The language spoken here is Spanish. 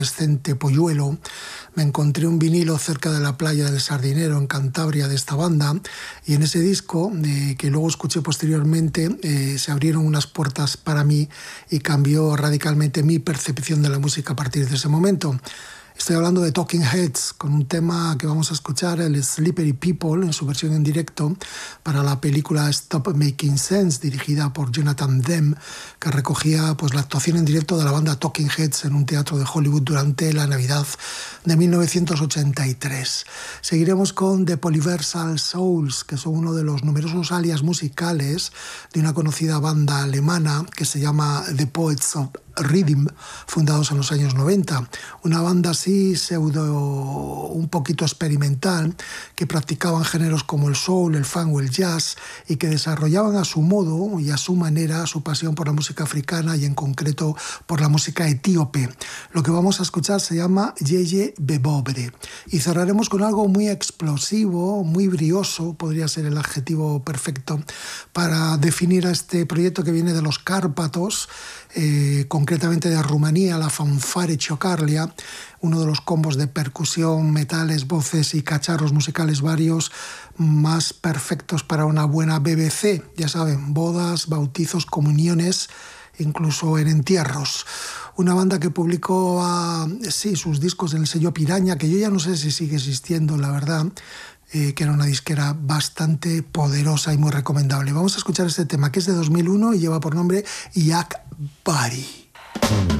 adolescente polluelo, me encontré un vinilo cerca de la playa del Sardinero, en Cantabria, de esta banda, y en ese disco, que luego escuché posteriormente, se abrieron unas puertas para mí y cambió radicalmente mi percepción de la música a partir de ese momento. Estoy hablando de Talking Heads, con un tema que vamos a escuchar, el Slippery People, en su versión en directo, para la película Stop Making Sense, dirigida por Jonathan Demme, que recogía pues, la actuación en directo de la banda Talking Heads en un teatro de Hollywood durante la Navidad de 1983. Seguiremos con The Polyversal Souls, que son uno de los numerosos alias musicales de una conocida banda alemana que se llama The Poets of Rhythm, fundados en los años 90. Una banda así pseudo, un poquito experimental, que practicaban géneros como el soul, el funk o el jazz, y que desarrollaban a su modo y a su manera su pasión por la música africana y en concreto por la música etíope. Lo que vamos a escuchar se llama Yeye Bebobre. Y cerraremos con algo muy explosivo, muy brioso, podría ser el adjetivo perfecto para definir a este proyecto que viene de los Cárpatos, concretamente de Rumanía, la Fanfare Ciocarlia, uno de los combos de percusión, metales, voces y cacharros musicales varios más perfectos para una buena BBC. Ya saben, bodas, bautizos, comuniones, incluso en entierros. Una banda que publicó sus discos en el sello Piraña, que yo ya no sé si sigue existiendo, la verdad, que era una disquera bastante poderosa y muy recomendable. Vamos a escuchar este tema, que es de 2001 y lleva por nombre Yak Bari.